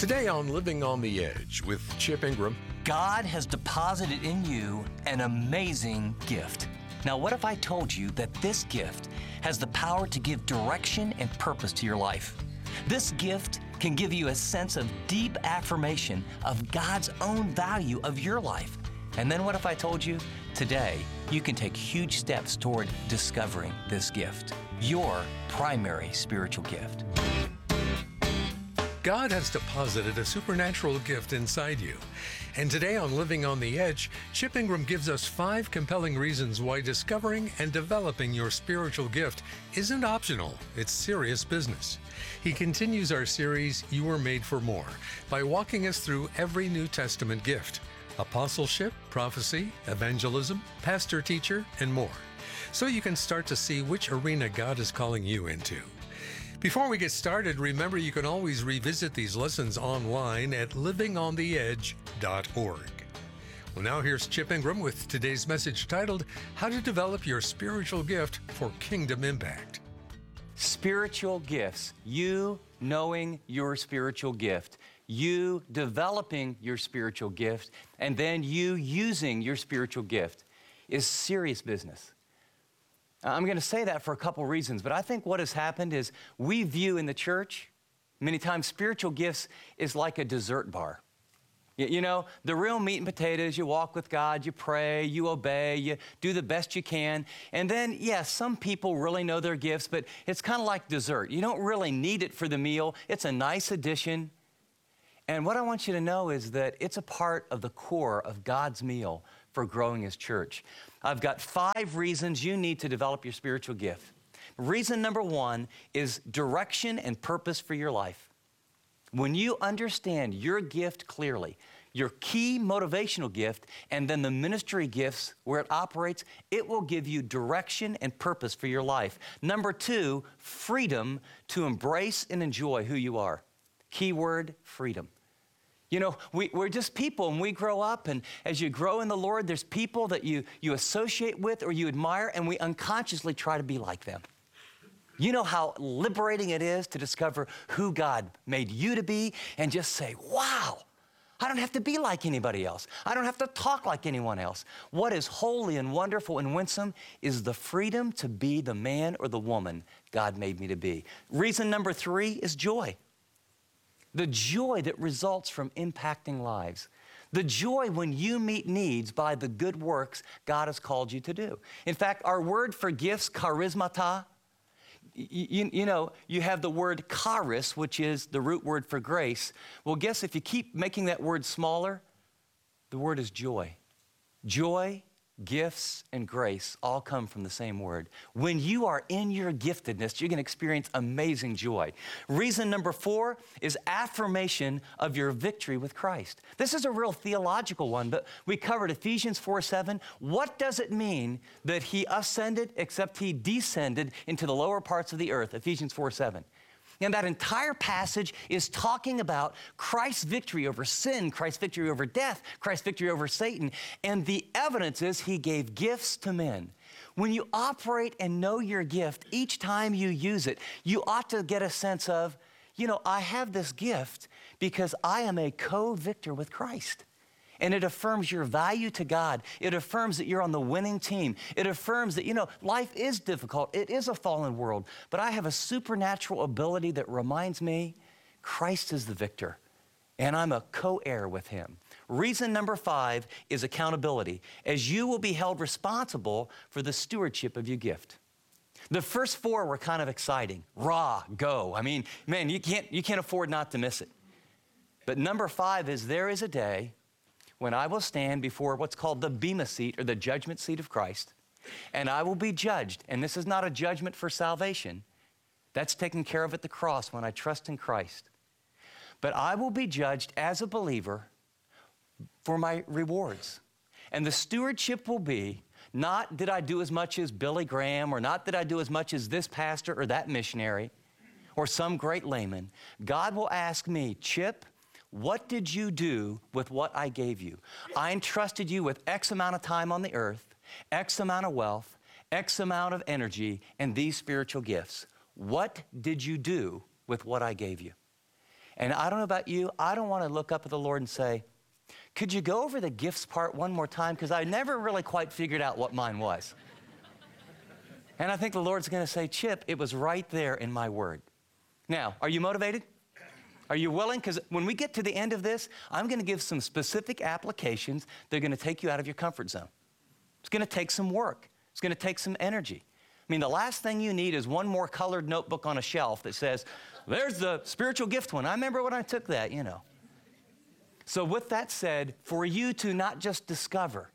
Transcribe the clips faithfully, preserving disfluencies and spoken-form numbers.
Today on Living on the Edge with Chip Ingram. God has deposited in you an amazing gift. Now, what if I told you that this gift has the power to give direction and purpose to your life? This gift can give you a sense of deep affirmation of God's own value of your life. And then what if I told you today you can take huge steps toward discovering this gift, your primary spiritual gift? God has deposited a supernatural gift inside you. And today on Living on the Edge, Chip Ingram gives us five compelling reasons why discovering and developing your spiritual gift isn't optional, it's serious business. He continues our series, You Were Made for More, by walking us through every New Testament gift: apostleship, prophecy, evangelism, pastor-teacher, and more. So you can start to see which arena God is calling you into. Before we get started, remember you can always revisit these lessons online at living on the edge dot org. Well, now here's Chip Ingram with today's message titled, How to Develop Your Spiritual Gift for Kingdom Impact. Spiritual gifts, you knowing your spiritual gift, you developing your spiritual gift, and then you using your spiritual gift is serious business. I'm going to say that for a couple reasons, but I think what has happened is we view in the church, many times spiritual gifts is like a dessert bar. You, you know, the real meat and potatoes, you walk with God, you pray, you obey, you do the best you can. And then, yes, some people really know their gifts, but it's kind of like dessert. You don't really need it for the meal. It's a nice addition. And what I want you to know is that it's a part of the core of God's meal for growing His church. I've got five reasons you need to develop your spiritual gift. Reason number one is direction and purpose for your life. When you understand your gift clearly, your key motivational gift, and then the ministry gifts where it operates, it will give you direction and purpose for your life. Number two, freedom to embrace and enjoy who you are. Keyword, freedom. You know, we, we're just people, and we grow up, and as you grow in the Lord, there's people that you, you associate with or you admire, and we unconsciously try to be like them. You know how liberating it is to discover who God made you to be and just say, wow, I don't have to be like anybody else. I don't have to talk like anyone else. What is holy and wonderful and winsome is the freedom to be the man or the woman God made me to be. Reason number three is joy. The joy that results from impacting lives. The joy when you meet needs by the good works God has called you to do. In fact, our word for gifts, charismata, you, you know, you have the word charis, which is the root word for grace. Well, guess if you keep making that word smaller, the word is joy. Joy, gifts, and grace all come from the same word. When you are in your giftedness, you're going to experience amazing joy. Reason number four is affirmation of your victory with Christ. This is a real theological one, but we covered Ephesians four seven. What does it mean that He ascended except He descended into the lower parts of the earth? Ephesians four seven. And that entire passage is talking about Christ's victory over sin, Christ's victory over death, Christ's victory over Satan. And the evidence is He gave gifts to men. When you operate and know your gift, each time you use it, you ought to get a sense of, you know, I have this gift because I am a co-victor with Christ. And it affirms your value to God. It affirms that you're on the winning team. It affirms that, you know, life is difficult. It is a fallen world. But I have a supernatural ability that reminds me Christ is the victor. And I'm a co-heir with Him. Reason number five is accountability, as you will be held responsible for the stewardship of your gift. The first four were kind of exciting. Raw, go. I mean, man, you can't, you can't afford not to miss it. But number five is there is a day when I will stand before what's called the bema seat or the judgment seat of Christ, and I will be judged. And this is not a judgment for salvation. That's taken care of at the cross when I trust in Christ. But I will be judged as a believer for my rewards. And the stewardship will be not did I do as much as Billy Graham, or not did I do as much as this pastor or that missionary or some great layman. God will ask me, Chip, what did you do with what I gave you? I entrusted you with X amount of time on the earth, X amount of wealth, X amount of energy, and these spiritual gifts. What did you do with what I gave you? And I don't know about you, I don't want to look up at the Lord and say, could you go over the gifts part one more time? Because I never really quite figured out what mine was. And I think the Lord's going to say, Chip, it was right there in my word. Now, are you motivated? Are you willing? Because when we get to the end of this, I'm going to give some specific applications that are going to take you out of your comfort zone. It's going to take some work. It's going to take some energy. I mean, the last thing you need is one more colored notebook on a shelf that says, there's the spiritual gift one. I remember when I took that, you know. So with that said, for you to not just discover,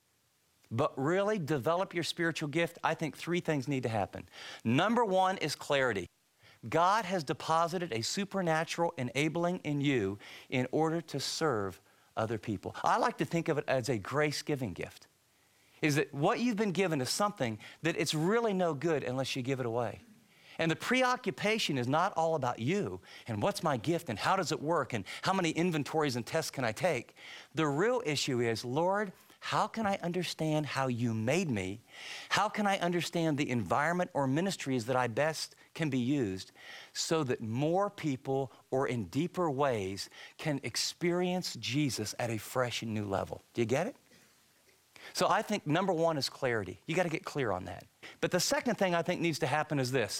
but really develop your spiritual gift, I think three things need to happen. Number one is clarity. God has deposited a supernatural enabling in you in order to serve other people. I like to think of it as a grace-giving gift. Is that what you've been given is something that it's really no good unless you give it away. And the preoccupation is not all about you and what's my gift and how does it work and how many inventories and tests can I take. The real issue is, Lord, how can I understand how you made me? How can I understand the environment or ministries that I best can be used so that more people or in deeper ways can experience Jesus at a fresh and new level? Do you get it? So I think number one is clarity. You got to get clear on that. But the second thing I think needs to happen is this.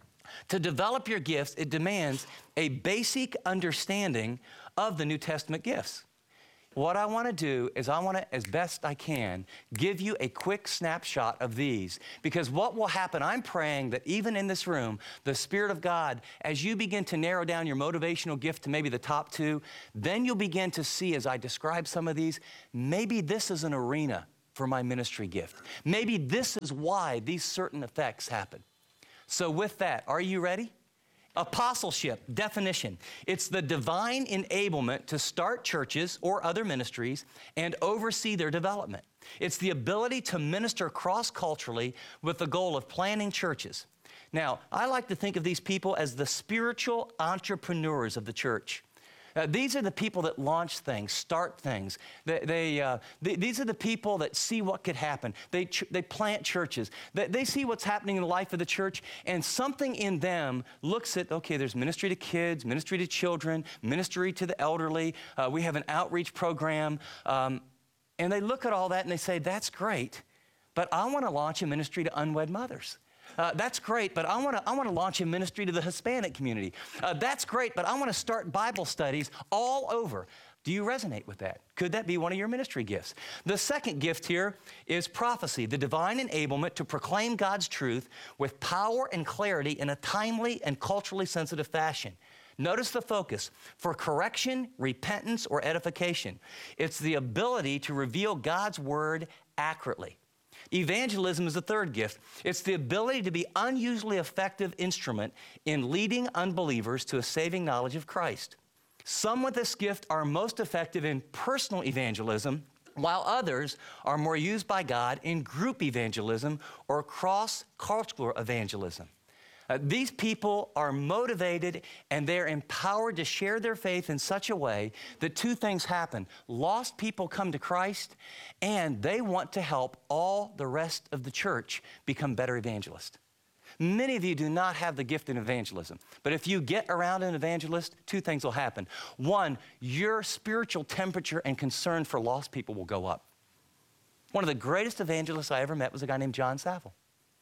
To develop your gifts, it demands a basic understanding of the New Testament gifts. What I want to do is I want to, as best I can, give you a quick snapshot of these. Because what will happen, I'm praying that even in this room, the Spirit of God, as you begin to narrow down your motivational gift to maybe the top two, then you'll begin to see, as I describe some of these, maybe this is an arena for my ministry gift. Maybe this is why these certain effects happen. So with that, are you ready? Apostleship, definition. It's the divine enablement to start churches or other ministries and oversee their development. It's the ability to minister cross-culturally with the goal of planting churches. Now, I like to think of these people as the spiritual entrepreneurs of the church. Uh, these are the people that launch things, start things. They, they, uh, they, these are the people that see what could happen. They, ch- they plant churches. They, they see what's happening in the life of the church, and something in them looks at, okay, there's ministry to kids, ministry to children, ministry to the elderly. Uh, we have an outreach program. Um, and they look at all that and they say, that's great, but I want to launch a ministry to unwed mothers. Uh, that's great, but I want to I want to launch a ministry to the Hispanic community. Uh, that's great, but I want to start Bible studies all over. Do you resonate with that? Could that be one of your ministry gifts? The second gift here is prophecy, the divine enablement to proclaim God's truth with power and clarity in a timely and culturally sensitive fashion. Notice the focus: for correction, repentance, or edification. It's the ability to reveal God's word accurately. Evangelism is the third gift. It's the ability to be an unusually effective instrument in leading unbelievers to a saving knowledge of Christ. Some with this gift are most effective in personal evangelism, while others are more used by God in group evangelism or cross-cultural evangelism. Uh, these people are motivated and they're empowered to share their faith in such a way that two things happen. Lost people come to Christ, and they want to help all the rest of the church become better evangelists. Many of you do not have the gift in evangelism, but if you get around an evangelist, two things will happen. One, your spiritual temperature and concern for lost people will go up. One of the greatest evangelists I ever met was a guy named John Saville.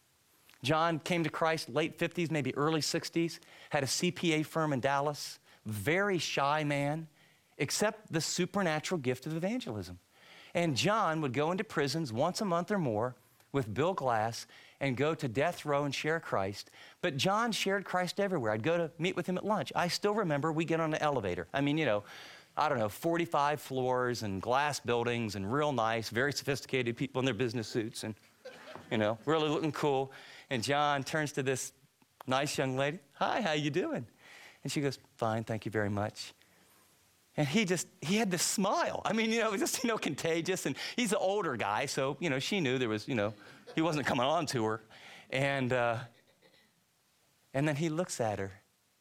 John came to Christ late fifties, maybe early sixties, had a C P A firm in Dallas, very shy man, except the supernatural gift of evangelism. And John would go into prisons once a month or more with Bill Glass and go to death row and share Christ. But John shared Christ everywhere. I'd go to meet with him at lunch. I still remember we get on an elevator. I mean, you know, I don't know, forty-five floors and glass buildings and real nice, very sophisticated people in their business suits and, you know, really looking cool. And John turns to this nice young lady. Hi, how you doing? And she goes, fine, thank you very much. And he just, he had this smile. I mean, you know, it was just, you know, contagious. And he's an older guy, so, you know, she knew there was, you know, he wasn't coming on to her. And, uh, and then he looks at her.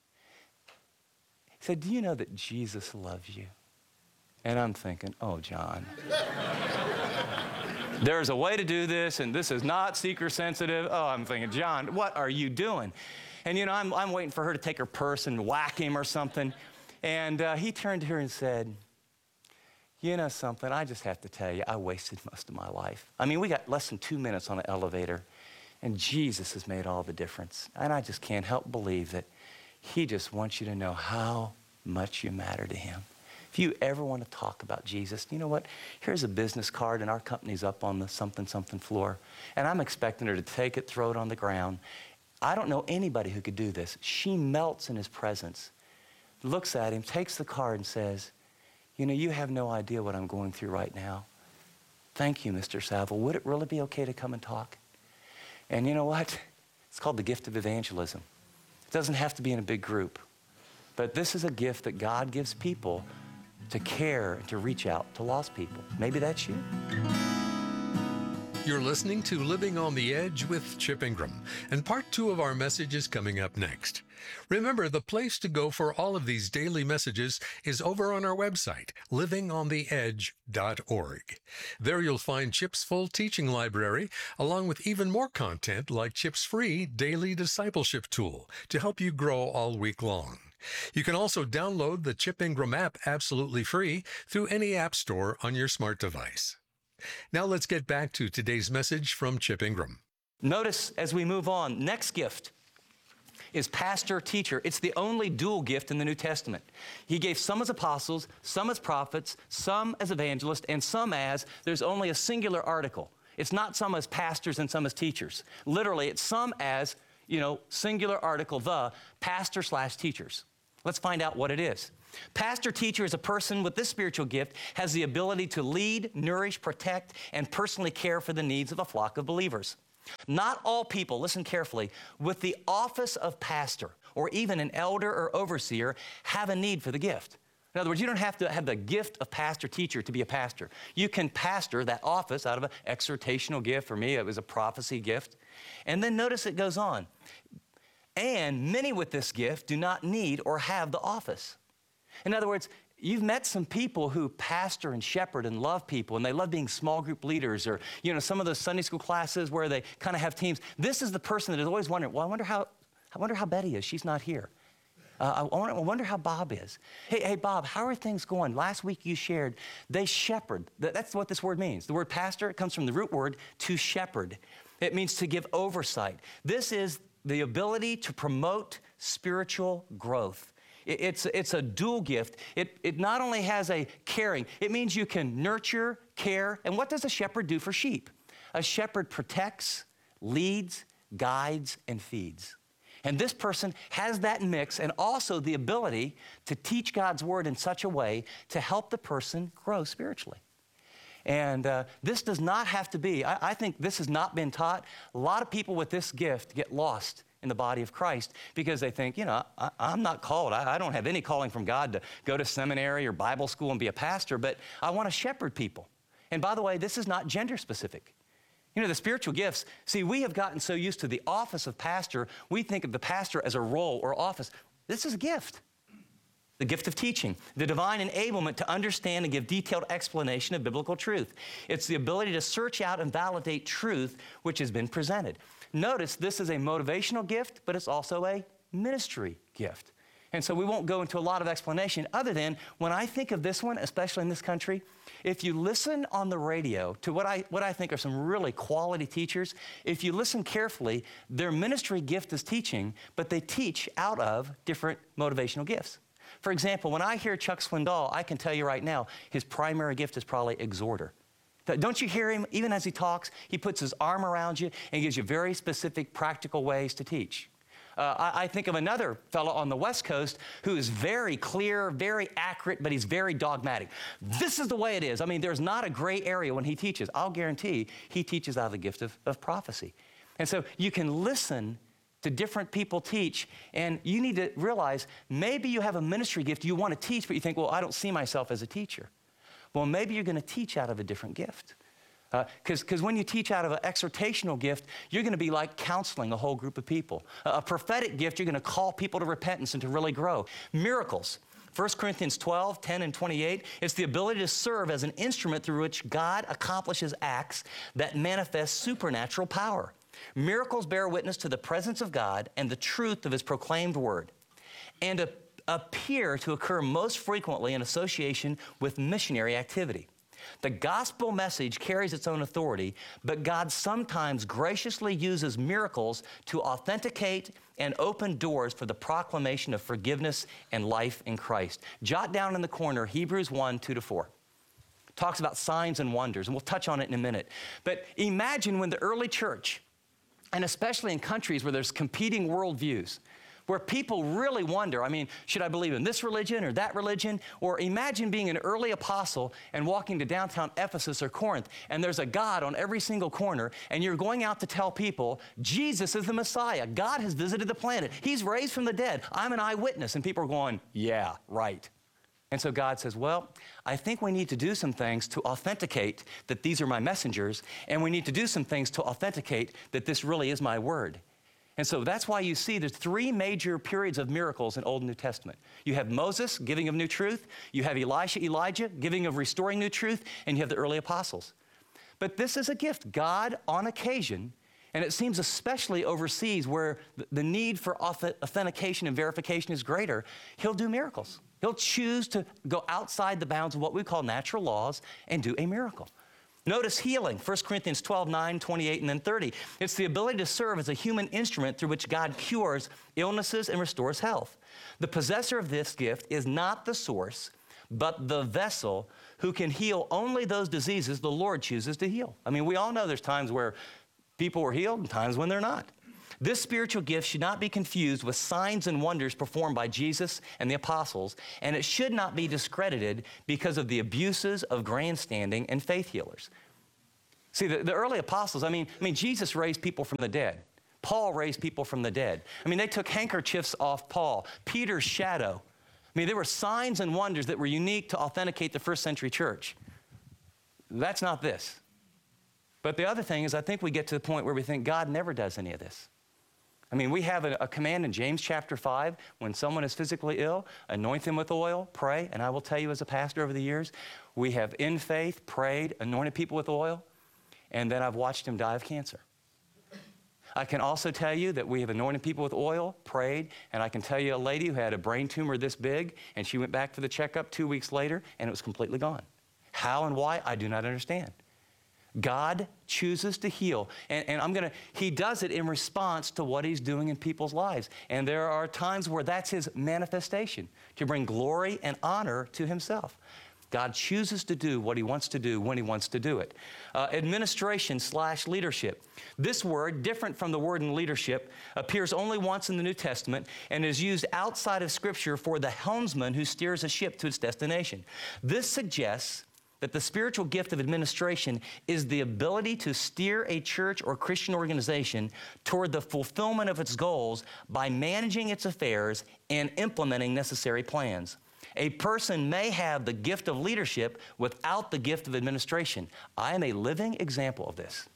He said, do you know that Jesus loves you? And I'm thinking, oh, John. There's a way to do this, and this is not seeker sensitive. Oh, I'm thinking, John, what are you doing? And, you know, I'm, I'm waiting for her to take her purse and whack him or something. And uh, he turned to her and said, you know something, I just have to tell you, I wasted most of my life. I mean, we got less than two minutes on an elevator, and Jesus has made all the difference. And I just can't help believe that he just wants you to know how much you matter to him. If you ever want to talk about Jesus, you know what? Here's a business card, and our company's up on the something, something floor. And I'm expecting her to take it, throw it on the ground. I don't know anybody who could do this. She melts in his presence, looks at him, takes the card, and says, you know, you have no idea what I'm going through right now. Thank you, Mister Saville. Would it really be okay to come and talk? And you know what? It's called the gift of evangelism. It doesn't have to be in a big group. But this is a gift that God gives people to care and to reach out to lost people. Maybe that's you. You're listening to Living on the Edge with Chip Ingram, and part two of our message is coming up next. Remember, the place to go for all of these daily messages is over on our website, living on the edge dot org. There you'll find Chip's full teaching library, along with even more content like Chip's free daily discipleship tool to help you grow all week long. You can also download the Chip Ingram app absolutely free through any app store on your smart device. Now let's get back to today's message from Chip Ingram. Notice as we move on, next gift is pastor-teacher. It's the only dual gift in the New Testament. He gave some as apostles, some as prophets, some as evangelists, and some as, there's only a singular article. It's not some as pastors and some as teachers. Literally, it's some as, you know, singular article, the pastor slash teachers. Let's find out what it is. Pastor-teacher is a person with this spiritual gift, has the ability to lead, nourish, protect, and personally care for the needs of a flock of believers. Not all people, listen carefully, with the office of pastor or even an elder or overseer have a need for the gift. In other words, you don't have to have the gift of pastor-teacher to be a pastor. You can pastor that office out of an exhortational gift. For me, it was a prophecy gift. And then notice it goes on. And many with this gift do not need or have the office. In other words, you've met some people who pastor and shepherd and love people, and they love being small group leaders, or, you know, some of those Sunday school classes where they kind of have teams. This is the person that is always wondering, well, I wonder how, I wonder how Betty is. She's not here. Uh, I, wonder, I wonder how Bob is. Hey, hey, Bob, how are things going? Last week you shared they shepherd. That's what this word means. The word pastor, it comes from the root word to shepherd. It means to give oversight. This is the ability to promote spiritual growth. It's, it's a dual gift. It, it not only has a caring, it means you can nurture, care, and what does a shepherd do for sheep? A shepherd protects, leads, guides, and feeds. And this person has that mix and also the ability to teach God's word in such a way to help the person grow spiritually. And uh, this does not have to be, I, I think this has not been taught. A lot of people with this gift get lost in the body of Christ because they think, you know, I, I'm not called. I, I don't have any calling from God to go to seminary or Bible school and be a pastor, but I want to shepherd people. And by the way, this is not gender specific. You know, the spiritual gifts, see, we have gotten so used to the office of pastor, we think of the pastor as a role or office. This is a gift. The gift of teaching, the divine enablement to understand and give detailed explanation of biblical truth. It's the ability to search out and validate truth which has been presented. Notice this is a motivational gift, but it's also a ministry gift. And so we won't go into a lot of explanation other than when I think of this one, especially in this country, if you listen on the radio to what I, what I think are some really quality teachers, if you listen carefully, their ministry gift is teaching, but they teach out of different motivational gifts. For example, when I hear Chuck Swindoll, I can tell you right now, his primary gift is probably exhorter. Don't you hear him? Even as he talks, he puts his arm around you and gives you very specific, practical ways to teach. Uh, I, I think of another fellow on the West Coast who is very clear, very accurate, but he's very dogmatic. This is the way it is. I mean, there's not a gray area when he teaches. I'll guarantee he teaches out of the gift of, of prophecy. And so you can listen to different people teach, and you need to realize maybe you have a ministry gift you want to teach, but you think, well, I don't see myself as a teacher. Well, maybe you're going to teach out of a different gift. Because uh, when you teach out of an exhortational gift, you're going to be like counseling a whole group of people. Uh, a prophetic gift, you're going to call people to repentance and to really grow. Miracles. First Corinthians twelve, ten, and twenty-eight, it's the ability to serve as an instrument through which God accomplishes acts that manifest supernatural power. Miracles bear witness to the presence of God and the truth of his proclaimed word. And a, appear to occur most frequently in association with missionary activity. The gospel message carries its own authority, but God sometimes graciously uses miracles to authenticate and open doors for the proclamation of forgiveness and life in Christ. Jot down in the corner Hebrews one, two to four. Talks about signs and wonders, and we'll touch on it in a minute. But imagine when the early church, and especially in countries where there's competing worldviews, where people really wonder, I mean, should I believe in this religion or that religion? Or imagine being an early apostle and walking to downtown Ephesus or Corinth, and there's a God on every single corner, and you're going out to tell people, Jesus is the Messiah. God has visited the planet. He's raised from the dead. I'm an eyewitness. And people are going, yeah, right. And so God says, well, I think we need to do some things to authenticate that these are my messengers, and we need to do some things to authenticate that this really is my word. And so that's why you see there's three major periods of miracles in Old and New Testament. You have Moses, giving of new truth. You have Elisha, Elijah, giving of restoring new truth. And you have the early apostles. But this is a gift. God, on occasion, and it seems especially overseas where the need for authentication and verification is greater, he'll do miracles. He'll choose to go outside the bounds of what we call natural laws and do a miracle. Notice healing, First Corinthians twelve, nine, twenty-eight, and then thirty. It's the ability to serve as a human instrument through which God cures illnesses and restores health. The possessor of this gift is not the source, but the vessel who can heal only those diseases the Lord chooses to heal. I mean, we all know there's times where people are healed and times when they're not. This spiritual gift should not be confused with signs and wonders performed by Jesus and the apostles, and it should not be discredited because of the abuses of grandstanding and faith healers. See, the, the early apostles, I mean, I mean, Jesus raised people from the dead. Paul raised people from the dead. I mean, they took handkerchiefs off Paul, Peter's shadow. I mean, there were signs and wonders that were unique to authenticate the first century church. That's not this. But the other thing is I think we get to the point where we think God never does any of this. I mean, we have a, a command in James chapter five, when someone is physically ill, anoint them with oil, pray. And I will tell you as a pastor over the years, we have in faith prayed, anointed people with oil, and then I've watched them die of cancer. I can also tell you that we have anointed people with oil, prayed, and I can tell you a lady who had a brain tumor this big, and she went back for the checkup two weeks later, and it was completely gone. How and why, I do not understand. God chooses to heal, and, and I'm gonna, he does it in response to what he's doing in people's lives. And there are times where that's his manifestation, to bring glory and honor to himself. God chooses to do what he wants to do when he wants to do it. Uh, administration slash leadership. This word, different from the word in leadership, appears only once in the New Testament and is used outside of Scripture for the helmsman who steers a ship to its destination. This suggests that the spiritual gift of administration is the ability to steer a church or Christian organization toward the fulfillment of its goals by managing its affairs and implementing necessary plans. A person may have the gift of leadership without the gift of administration. I am a living example of this.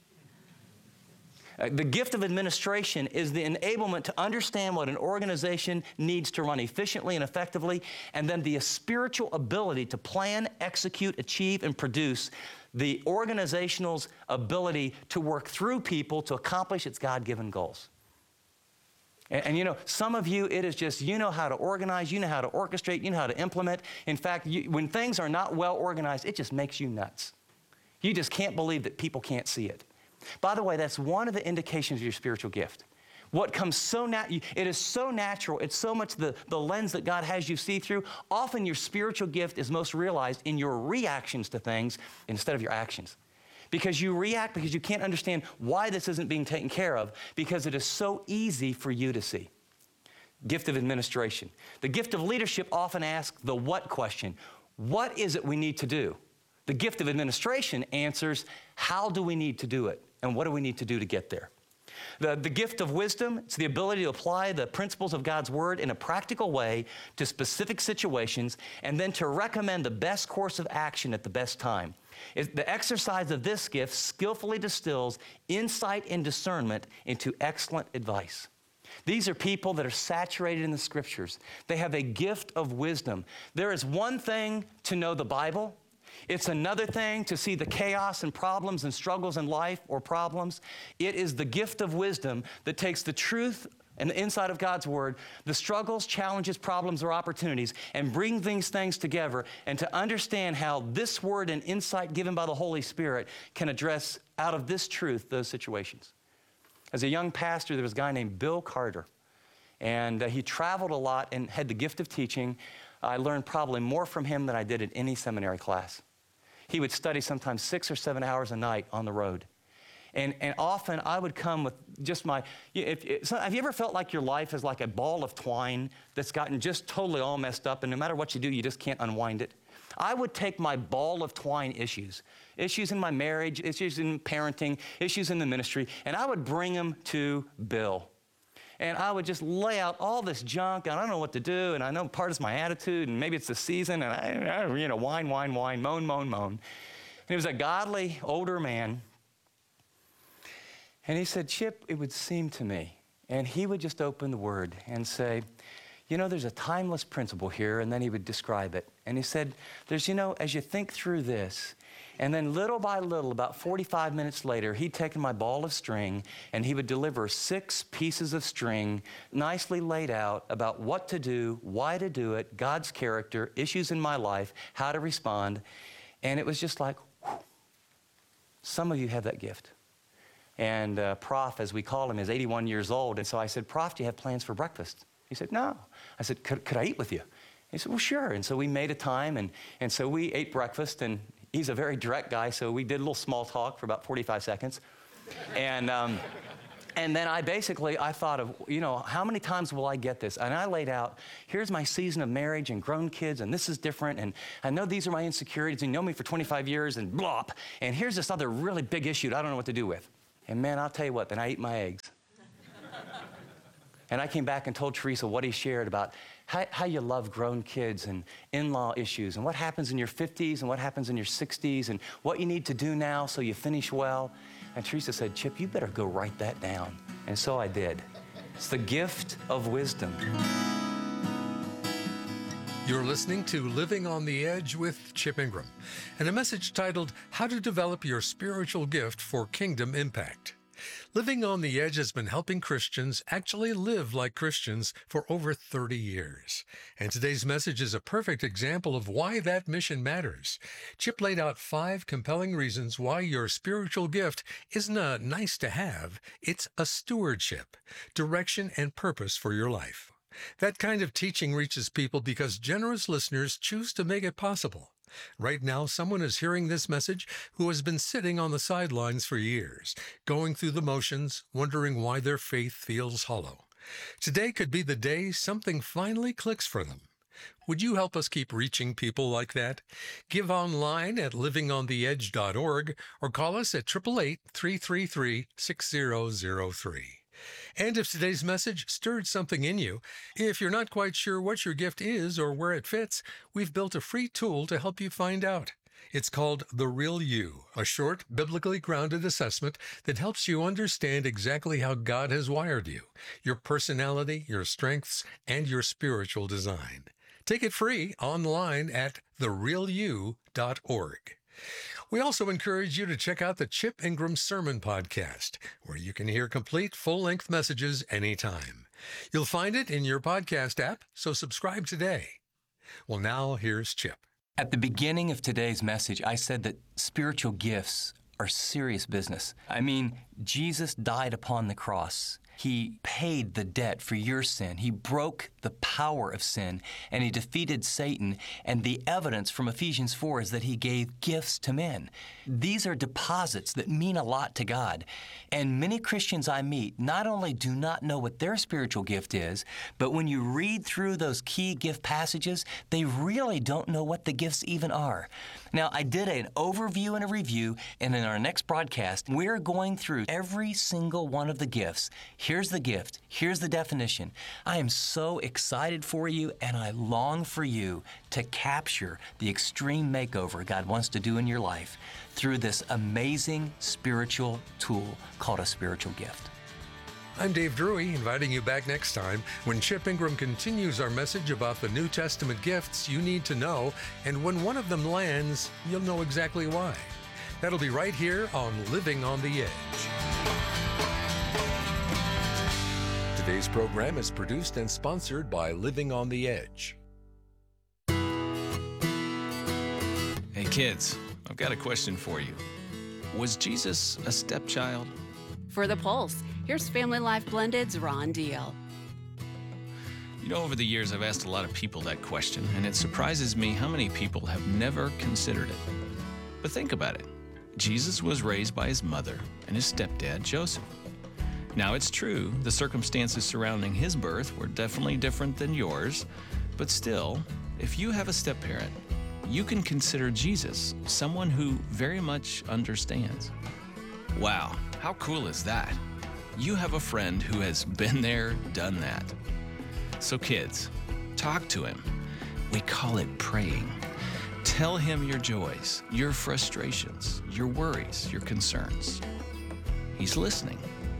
Uh, the gift of administration is the enablement to understand what an organization needs to run efficiently and effectively, and then the spiritual ability to plan, execute, achieve, and produce the organizational's ability to work through people to accomplish its God-given goals. And, and you know, some of you, it is just, you know how to organize, you know how to orchestrate, you know how to implement. In fact, you, when things are not well organized, it just makes you nuts. You just can't believe that people can't see it. By the way, that's one of the indications of your spiritual gift. What comes so nat- it is so natural, it's so much the, the lens that God has you see through. Often your spiritual gift is most realized in your reactions to things instead of your actions. Because you react because you can't understand why this isn't being taken care of, because it is so easy for you to see. Gift of administration. The gift of leadership often asks the what question. What is it we need to do? The gift of administration answers, how do we need to do it? And what do we need to do to get there? The, the gift of wisdom, it's the ability to apply the principles of God's word in a practical way to specific situations, and then to recommend the best course of action at the best time. It, the exercise of this gift skillfully distills insight and discernment into excellent advice. These are people that are saturated in the Scriptures. They have a gift of wisdom. There is one thing to know the Bible. It's another thing to see the chaos and problems and struggles in life or problems. It is the gift of wisdom that takes the truth and the inside of God's Word, the struggles, challenges, problems, or opportunities, and bring these things together and to understand how this Word and insight given by the Holy Spirit can address out of this truth those situations. As a young pastor, there was a guy named Bill Carter, and uh, he traveled a lot and had the gift of teaching. I learned probably more from him than I did in any seminary class. He would study sometimes six or seven hours a night on the road. And, and often I would come with just my, if, if, so have you ever felt like your life is like a ball of twine that's gotten just totally all messed up, and no matter what you do, you just can't unwind it? I would take my ball of twine issues, issues in my marriage, issues in parenting, issues in the ministry, and I would bring them to Bill. And I would just lay out all this junk, and I don't know what to do, and I know part is my attitude, and maybe it's the season, and I, I you know, whine, whine, whine, moan, moan, moan. And he was a godly, older man. And he said, Chip, it would seem to me, and he would just open the Word and say, you know, there's a timeless principle here, and then he would describe it. And he said, there's, you know, as you think through this, and then little by little, about forty-five minutes later, he'd taken my ball of string, and he would deliver six pieces of string, nicely laid out about what to do, why to do it, God's character, issues in my life, how to respond. And it was just like, whew. Some of you have that gift. And uh, Prof, as we call him, is eighty-one years old. And so I said, Prof, do you have plans for breakfast? He said, no. I said, could, could I eat with you? He said, well, sure. And so we made a time, and, and so we ate breakfast, and he's a very direct guy, so we did a little small talk for about forty-five seconds. And, um, and then I basically, I thought of, you know, how many times will I get this? And I laid out, here's my season of marriage and grown kids, and this is different, and I know these are my insecurities, and you know me for twenty-five years, and blah. And here's this other really big issue that I don't know what to do with. And man, I'll tell you what, then I ate my eggs. And I came back and told Teresa what he shared about how, how you love grown kids and in-law issues and what happens in your fifties and what happens in your sixties and what you need to do now so you finish well. And Teresa said, Chip, you better go write that down. And so I did. It's the gift of wisdom. You're listening to Living on the Edge with Chip Ingram, and a message titled, How to Develop Your Spiritual Gift for Kingdom Impact. Living on the Edge has been helping Christians actually live like Christians for over thirty years. And today's message is a perfect example of why that mission matters. Chip laid out five compelling reasons why your spiritual gift isn't a nice to have, it's a stewardship, direction, and purpose for your life. That kind of teaching reaches people because generous listeners choose to make it possible. Right now, someone is hearing this message who has been sitting on the sidelines for years, going through the motions, wondering why their faith feels hollow. Today could be the day something finally clicks for them. Would you help us keep reaching people like that? Give online at living on the edge dot org or call us at eight eight eight, three three three, six zero zero three. And if today's message stirred something in you, if you're not quite sure what your gift is or where it fits, we've built a free tool to help you find out. It's called The Real You, a short, biblically grounded assessment that helps you understand exactly how God has wired you, your personality, your strengths, and your spiritual design. Take it free online at the real you dot org. We also encourage you to check out the Chip Ingram Sermon Podcast, where you can hear complete, full-length messages anytime. You'll find it in your podcast app, so subscribe today. Well, now here's Chip. At the beginning of today's message, I said that spiritual gifts are serious business. I mean, Jesus died upon the cross. He paid the debt for your sin. He broke the power of sin, and he defeated Satan. And the evidence from Ephesians four is that he gave gifts to men. These are deposits that mean a lot to God. And many Christians I meet not only do not know what their spiritual gift is, but when you read through those key gift passages, they really don't know what the gifts even are. Now, I did an overview and a review, and in our next broadcast, we're going through every single one of the gifts. Here's the gift. Here's the definition. I am so excited for you, and I long for you to capture the extreme makeover God wants to do in your life through this amazing spiritual tool called a spiritual gift. I'm Dave Drury, inviting you back next time when Chip Ingram continues our message about the New Testament gifts you need to know, and when one of them lands, you'll know exactly why. That'll be right here on Living on the Edge. Today's program is produced and sponsored by Living on the Edge. Hey kids, I've got a question for you. Was Jesus a stepchild? For the Pulse, here's Family Life Blended's Ron Deal. You know, over the years, I've asked a lot of people that question, and it surprises me how many people have never considered it. But think about it. Jesus was raised by his mother and his stepdad, Joseph. Now, it's true, the circumstances surrounding his birth were definitely different than yours, but still, if you have a step-parent, you can consider Jesus someone who very much understands. Wow, how cool is that? You have a friend who has been there, done that. So kids, talk to him. We call it praying. Tell him your joys, your frustrations, your worries, your concerns. He's listening.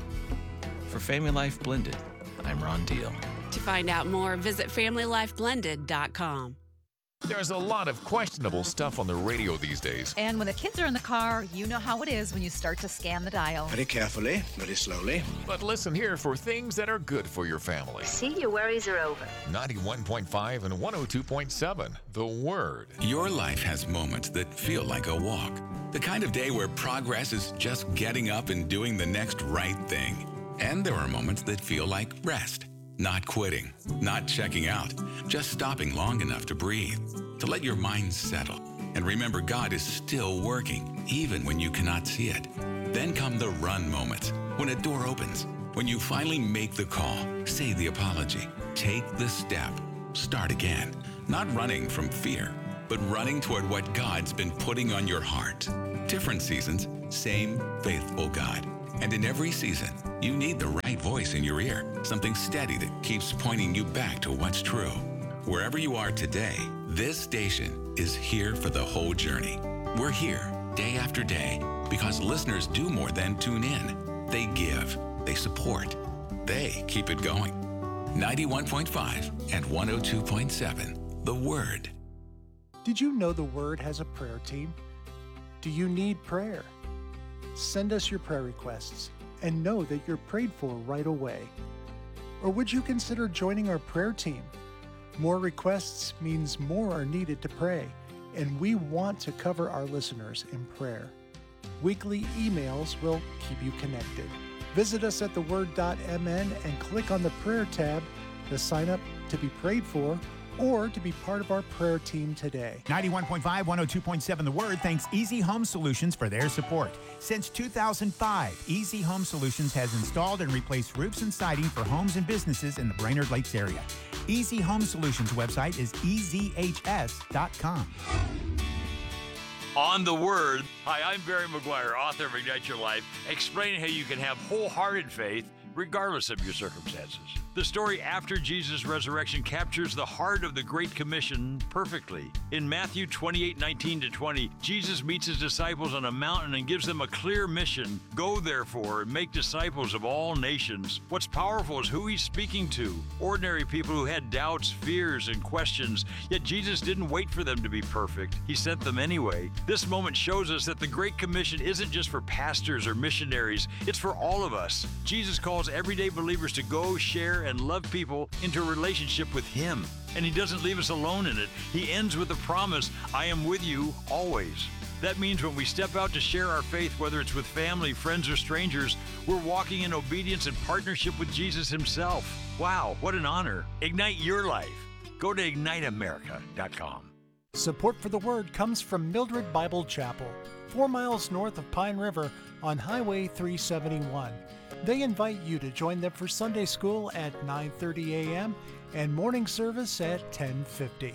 For Family Life Blended, I'm Ron Deal. To find out more, visit family life blended dot com. There's a lot of questionable stuff on the radio these days. And when the kids are in the car, you know how it is when you start to scan the dial. Very carefully, very slowly. But listen here for things that are good for your family. See, your worries are over. ninety-one point five and one oh two point seven, The Word. Your life has moments that feel like a walk. The kind of day where progress is just getting up and doing the next right thing. And there are moments that feel like rest. Not quitting, not checking out, just stopping long enough to breathe, to let your mind settle, and remember God is still working, even when you cannot see it. Then come the run moments, when a door opens, when you finally make the call, say the apology, take the step, start again. Not running from fear, but running toward what God's been putting on your heart. Different seasons, same faithful God. And in every season, you need the right voice in your ear, something steady that keeps pointing you back to what's true. Wherever you are today, this station is here for the whole journey. We're here day after day because listeners do more than tune in. They give, they support, they keep it going. ninety-one point five and one oh two point seven, The Word. Did you know The Word has a prayer team? Do you need prayer? Send us your prayer requests and know that you're prayed for right away. Or would you consider joining our prayer team? More requests means more are needed to pray, and we want to cover our listeners in prayer. Weekly emails will keep you connected. Visit us at the word dot m n and click on the prayer tab to sign up to be prayed for or to be part of our prayer team today. ninety-one point five, one oh two point seven The Word thanks Easy Home Solutions for their support. Since two thousand five, Easy Home Solutions has installed and replaced roofs and siding for homes and businesses in the Brainerd Lakes area. Easy Home Solutions website is e z h s dot com. On The Word. Hi, I'm Barry McGuire, author of Ignite Your Life, explaining how you can have wholehearted faith regardless of your circumstances. The story after Jesus' resurrection captures the heart of the Great Commission perfectly. In Matthew twenty-eight, nineteen to twenty, Jesus meets his disciples on a mountain and gives them a clear mission. Go, therefore, and make disciples of all nations. What's powerful is who he's speaking to. Ordinary people who had doubts, fears, and questions. Yet Jesus didn't wait for them to be perfect. He sent them anyway. This moment shows us that the Great Commission isn't just for pastors or missionaries. It's for all of us. Jesus calls everyday believers to go, share, and love people into a relationship with him. And he doesn't leave us alone in it. He ends with the promise, I am with you always. That means when we step out to share our faith, whether it's with family, friends, or strangers, we're walking in obedience and partnership with Jesus himself. Wow, what an honor. Ignite your life. Go to ignite america dot com. Support for The Word comes from Mildred Bible Chapel, four miles north of Pine River on Highway three seventy-one. They invite you to join them for Sunday school at nine thirty a.m. and morning service at ten fifty.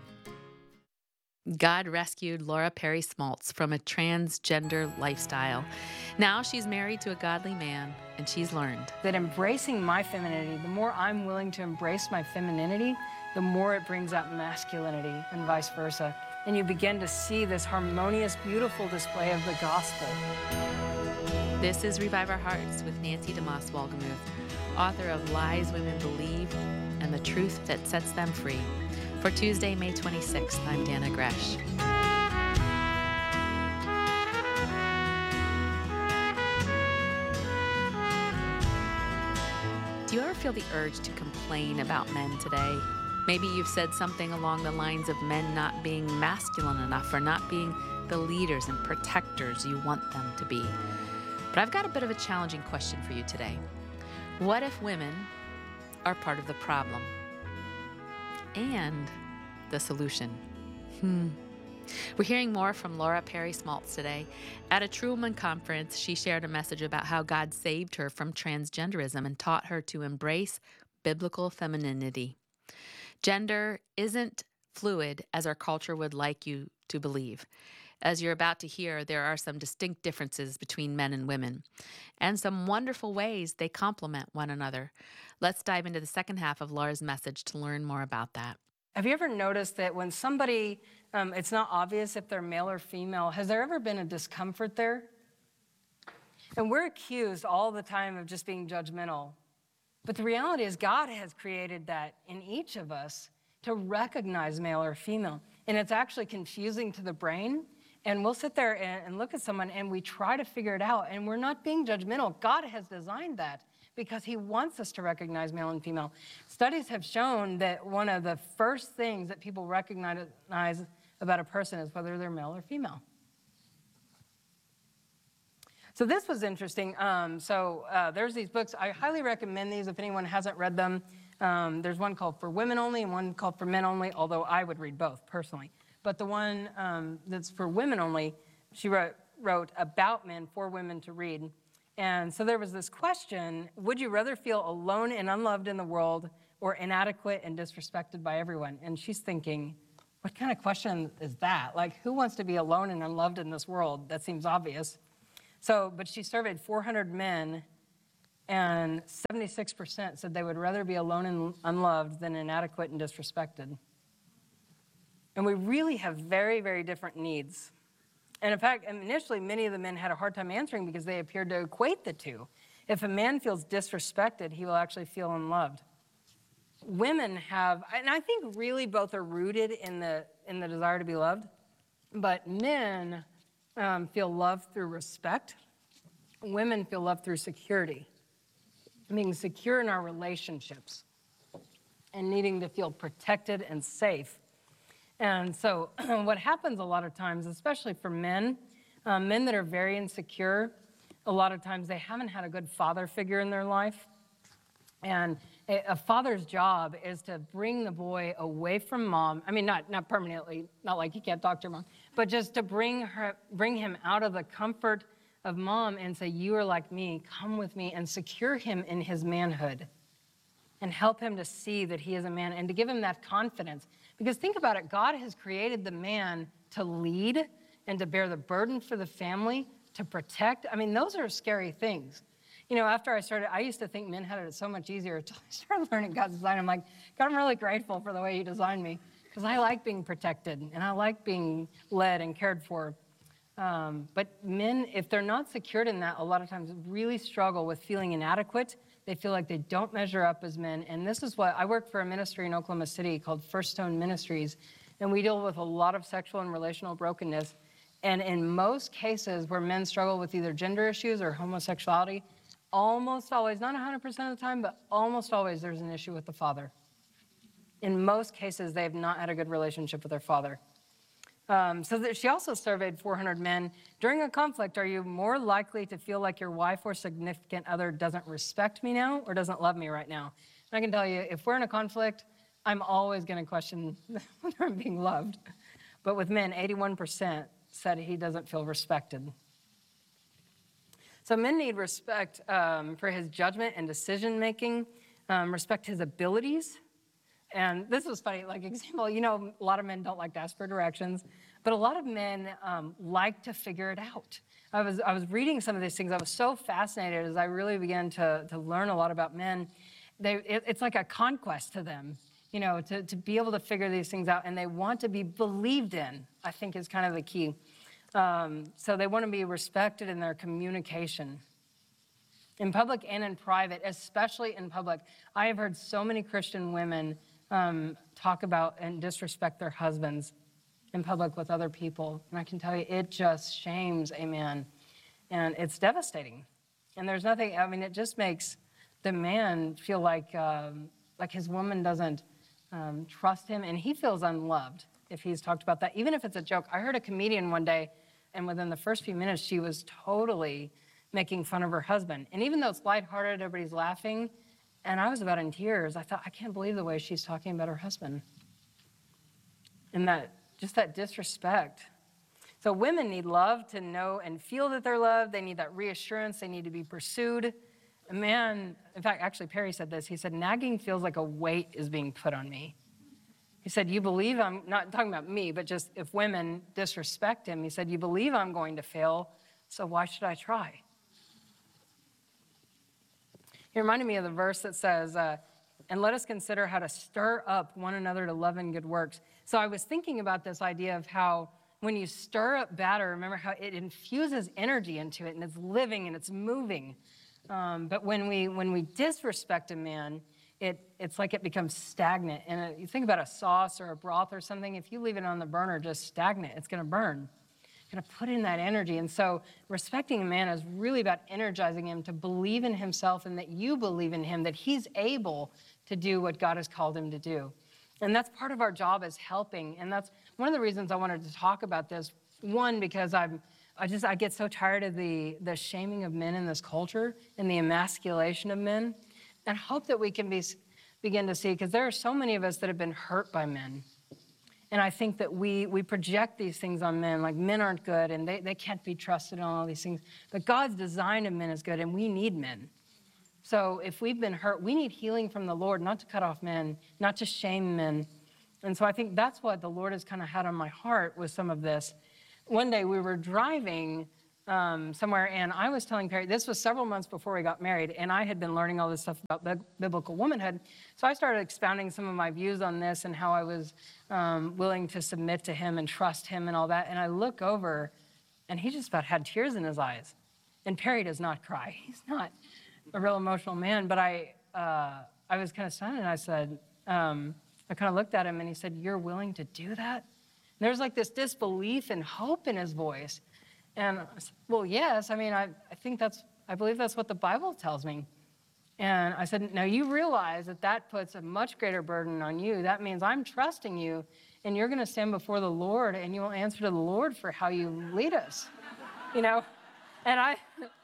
God rescued Laura Perry Smaltz from a transgender lifestyle. Now she's married to a godly man, and she's learned that embracing my femininity, the more I'm willing to embrace my femininity, the more it brings out masculinity and vice versa. And you begin to see this harmonious, beautiful display of the gospel. This is Revive Our Hearts with Nancy DeMoss Wolgemuth, author of Lies Women Believe and the Truth That Sets Them Free. For Tuesday, May twenty-sixth, I'm Dana Gresh. Do Do you ever feel the urge to complain about men today? Maybe you've said something along the lines of men not being masculine enough or not being the leaders and protectors you want them to be. But I've got a bit of a challenging question for you today. What if women are part of the problem and the solution? Hmm. We're hearing more from Laura Perry Smaltz today. At a True Woman conference, she shared a message about how God saved her from transgenderism and taught her to embrace biblical femininity. Gender isn't fluid as our culture would like you to believe. As you're about to hear, there are some distinct differences between men and women, and some wonderful ways they complement one another. Let's dive into the second half of Laura's message to learn more about that. Have you ever noticed that when somebody, um, it's not obvious if they're male or female, has there ever been a discomfort there? And we're accused all the time of just being judgmental. But the reality is God has created that in each of us to recognize male or female. And it's actually confusing to the brain. And we'll sit there and, and look at someone and we try to figure it out. And we're not being judgmental. God has designed that because he wants us to recognize male and female. Studies have shown that one of the first things that people recognize about a person is whether they're male or female. So this was interesting. Um, so uh, there's these books. I highly recommend these if anyone hasn't read them. Um, there's one called For Women Only and one called For Men Only, although I would read both personally. But the one um, that's for women only, she wrote, wrote about men for women to read. And so there was this question, would you rather feel alone and unloved in the world or inadequate and disrespected by everyone? And she's thinking, what kind of question is that? Like, who wants to be alone and unloved in this world? That seems obvious. So, but she surveyed four hundred men, and seventy-six percent said they would rather be alone and unloved than inadequate and disrespected. And we really have very, very different needs. And in fact, initially, many of the men had a hard time answering because they appeared to equate the two. If a man feels disrespected, he will actually feel unloved. Women have, and I think really both are rooted in the, in the desire to be loved, but men um, feel love through respect. Women feel love through security, being secure in our relationships and needing to feel protected and safe. And so what happens a lot of times, especially for men, um, men that are very insecure, a lot of times they haven't had a good father figure in their life. And a, a father's job is to bring the boy away from mom. I mean, not, not permanently, not like he can't talk to your mom, but just to bring her, bring him out of the comfort of mom and say, you are like me, come with me, and secure him in his manhood and help him to see that he is a man and to give him that confidence. Because think about it, God has created the man to lead and to bear the burden for the family, to protect. I mean, those are scary things. You know, after I started, I used to think men had it so much easier until I started learning God's design. I'm like, God, I'm really grateful for the way you designed me because I like being protected and I like being led and cared for. Um, but men, if they're not secured in that, a lot of times really struggle with feeling inadequate. They feel like they don't measure up as men. And this is what, I work for a ministry in Oklahoma City called First Stone Ministries, and we deal with a lot of sexual and relational brokenness. And in most cases where men struggle with either gender issues or homosexuality, almost always, not one hundred percent of the time, but almost always there's an issue with the father. In most cases, they have not had a good relationship with their father. Um, so that she also surveyed four hundred men. During a conflict, are you more likely to feel like your wife or significant other doesn't respect me now or doesn't love me right now? And I can tell you, if we're in a conflict, I'm always going to question whether I'm being loved. But with men, eighty-one percent said he doesn't feel respected. So men need respect um, for his judgment and decision-making, um, respect his abilities. And this was funny, like example, you know, a lot of men don't like to ask for directions, but a lot of men um, like to figure it out. I was, I was reading some of these things. I was so fascinated as I really began to, to learn a lot about men. They, it, it's like a conquest to them, you know, to, to be able to figure these things out, and they want to be believed in, I think is kind of the key. Um, so they want to be respected in their communication. In public and in private, especially in public. I have heard so many Christian women um, talk about and disrespect their husbands in public with other people. And I can tell you, it just shames a man. And it's devastating. And there's nothing, I mean, it just makes the man feel like, um, like his woman doesn't um, trust him, and he feels unloved if he's talked about that, even if it's a joke. I heard a comedian one day, and within the first few minutes, she was totally making fun of her husband. And even though it's lighthearted, everybody's laughing, and I was about in tears. I thought, I can't believe the way she's talking about her husband. And that, just that disrespect. So women need love to know and feel that they're loved. They need that reassurance. They need to be pursued. A man, in fact, actually Perry said this. He said, nagging feels like a weight is being put on me. He said, you believe I'm, not talking about me, but just if women disrespect him, he said, you believe I'm going to fail, so why should I try? He reminded me of the verse that says, uh, and let us consider how to stir up one another to love and good works. So I was thinking about this idea of how when you stir up batter, remember how it infuses energy into it, and it's living and it's moving. Um, but when we when we disrespect a man, it it's like it becomes stagnant. And uh, you think about a sauce or a broth or something, if you leave it on the burner just stagnant, it's going to burn. Going to put in that energy. And so respecting a man is really about energizing him to believe in himself and that you believe in him, that he's able to do what God has called him to do. And that's part of our job as helping. And that's one of the reasons I wanted to talk about this. One, because I'm, I just, I get so tired of the, the shaming of men in this culture and the emasculation of men. And hope that we can be, begin to see, because there are so many of us that have been hurt by men. And I think that we we project these things on men, like men aren't good and they, they can't be trusted on all these things. But God's design of men is good, and we need men. So if we've been hurt, we need healing from the Lord, not to cut off men, not to shame men. And so I think that's what the Lord has kind of had on my heart with some of this. One day we were driving um, somewhere, and I was telling Perry, this was several months before we got married, and I had been learning all this stuff about bi- biblical womanhood. So I started expounding some of my views on this and how I was um, willing to submit to him and trust him and all that. And I look over, and he just about had tears in his eyes. And Perry does not cry. He's not a real emotional man, but I uh, I was kind of stunned, and I said, um, I kind of looked at him, and he said, you're willing to do that? And there was like this disbelief and hope in his voice. And I said, well, yes, I mean, I, I think that's, I believe that's what the Bible tells me. And I said, now you realize that that puts a much greater burden on you. That means I'm trusting you, and you're going to stand before the Lord, and you will answer to the Lord for how you lead us, you know? And I,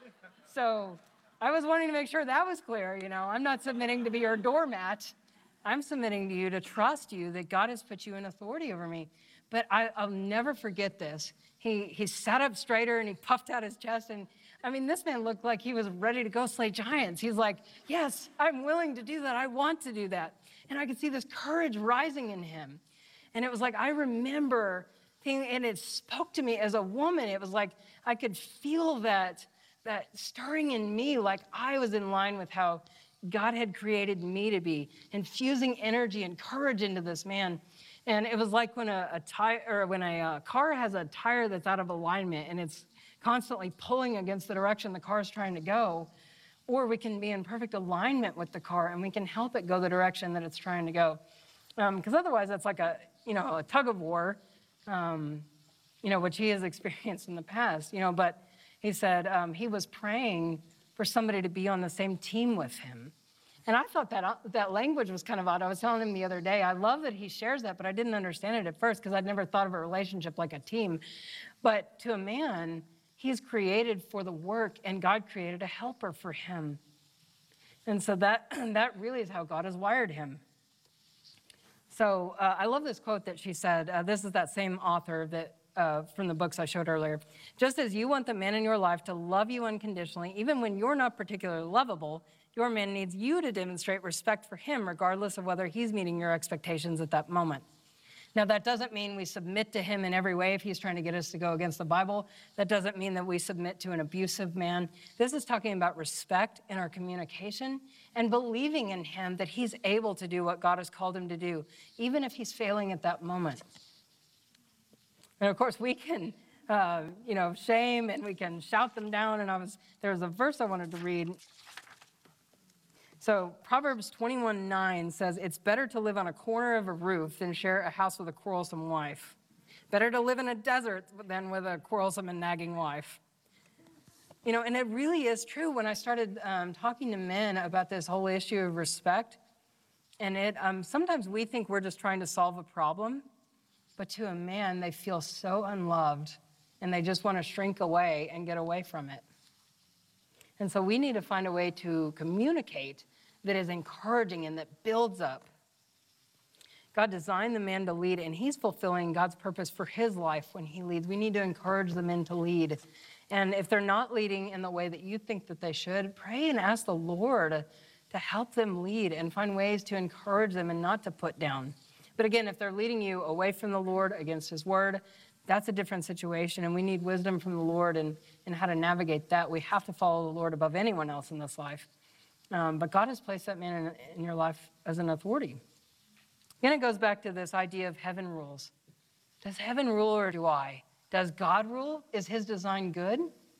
so I was wanting to make sure that was clear, you know? I'm not submitting to be your doormat. I'm submitting to you to trust you that God has put you in authority over me. But I, I'll never forget this. He he sat up straighter and he puffed out his chest. And I mean, this man looked like he was ready to go slay giants. He's like, yes, I'm willing to do that. I want to do that. And I could see this courage rising in him. And it was like, I remember, thinking, and it spoke to me as a woman. It was like, I could feel that, that stirring in me, like I was in line with how God had created me to be, infusing energy and courage into this man. And it was like when a, a tire, or when a uh, car has a tire that's out of alignment and it's constantly pulling against the direction the car is trying to go, or we can be in perfect alignment with the car and we can help it go the direction that it's trying to go. Because um, otherwise, that's like a you know a tug of war, um, you know, which he has experienced in the past. You know, but he said um, he was praying for somebody to be on the same team with him. And I thought that that language was kind of odd. I was telling him the other day, I love that he shares that, but I didn't understand it at first because I'd never thought of a relationship like a team. But to a man, he's created for the work, and God created a helper for him. And so that, that really is how God has wired him. So uh, I love this quote that she said. Uh, this is that same author that uh, from the books I showed earlier. Just as you want the man in your life to love you unconditionally, even when you're not particularly lovable, your man needs you to demonstrate respect for him, regardless of whether he's meeting your expectations at that moment. Now, that doesn't mean we submit to him in every way if he's trying to get us to go against the Bible. That doesn't mean that we submit to an abusive man. This is talking about respect in our communication and believing in him that he's able to do what God has called him to do, even if he's failing at that moment. And of course, we can, uh, you know, shame and we can shout them down. And I was there was a verse I wanted to read. So Proverbs twenty-one nine says, it's better to live on a corner of a roof than share a house with a quarrelsome wife. Better to live in a desert than with a quarrelsome and nagging wife. You know, and it really is true. When I started um, talking to men about this whole issue of respect, and it um, sometimes we think we're just trying to solve a problem, but to a man, they feel so unloved, and they just want to shrink away and get away from it. And so we need to find a way to communicate that is encouraging and that builds up. God designed the man to lead, and he's fulfilling God's purpose for his life when he leads. We need to encourage the men to lead. And if they're not leading in the way that you think that they should, pray and ask the Lord to help them lead and find ways to encourage them and not to put down. But again, if they're leading you away from the Lord against his word, that's a different situation, and we need wisdom from the Lord and, and how to navigate that. We have to follow the Lord above anyone else in this life. Um, but God has placed that man in, in your life as an authority. Again, it goes back to this idea of heaven rules. Does heaven rule or do I? Does God rule? Is his design good?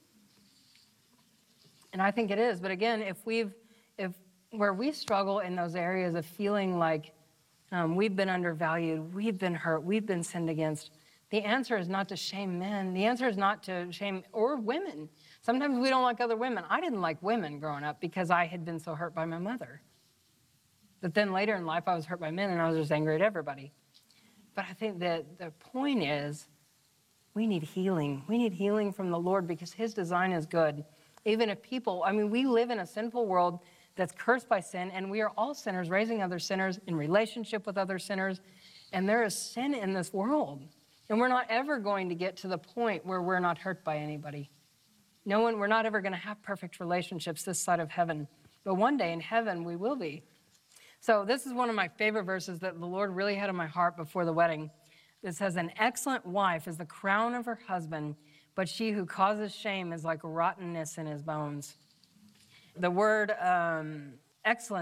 And I think it is. But again, if we've, if where we struggle in those areas of feeling like um, we've been undervalued, we've been hurt, we've been sinned against, the answer is not to shame men. The answer is not to shame, or women. Sometimes we don't like other women. I didn't like women growing up because I had been so hurt by my mother. But then later in life, I was hurt by men, and I was just angry at everybody. But I think that the point is, we need healing. We need healing from the Lord because his design is good. Even if people, I mean, we live in a sinful world that's cursed by sin, and we are all sinners, raising other sinners, in relationship with other sinners, and there is sin in this world. And we're not ever going to get to the point where we're not hurt by anybody. No one, we're not ever going to have perfect relationships this side of heaven. But one day in heaven, we will be. So this is one of my favorite verses that the Lord really had in my heart before the wedding. It says, an excellent wife is the crown of her husband, but she who causes shame is like rottenness in his bones. The word um, excellent